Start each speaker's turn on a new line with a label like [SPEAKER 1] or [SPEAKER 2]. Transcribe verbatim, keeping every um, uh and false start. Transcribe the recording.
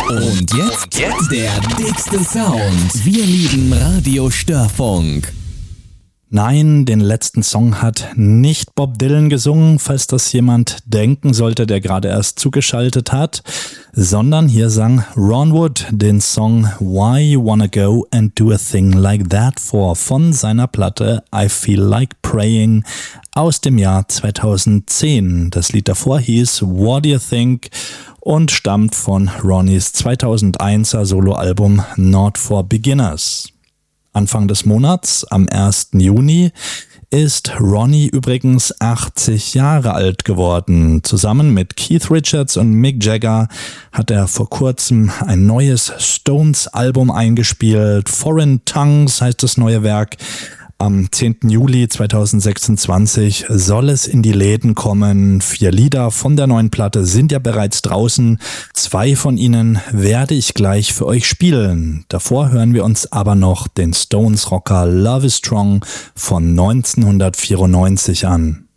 [SPEAKER 1] Und jetzt, und jetzt der dickste Sound. Wir lieben Radio Störfunk.
[SPEAKER 2] Nein, den letzten Song hat nicht Bob Dylan gesungen, falls das jemand denken sollte, der gerade erst zugeschaltet hat, sondern hier sang Ron Wood den Song Why You Wanna Go and Do a Thing Like That For von seiner Platte I Feel Like Praying aus dem Jahr zweitausendzehn. Das Lied davor hieß What Do You Think und stammt von Ronnys zweitausendeiner Soloalbum Not For Beginners. Anfang des Monats, am ersten Juni, ist Ronny übrigens achtzig Jahre alt geworden. Zusammen mit Keith Richards und Mick Jagger hat er vor kurzem ein neues Stones-Album eingespielt. Foreign Tongues heißt das neue Werk. Am zehnten Juli zweitausendsechsundzwanzig soll es in die Läden kommen. Vier Lieder von der neuen Platte sind ja bereits draußen. Zwei von ihnen werde ich gleich für euch spielen. Davor hören wir uns aber noch den Stones-Rocker Love is Strong von neunzehnhundertvierundneunzig an.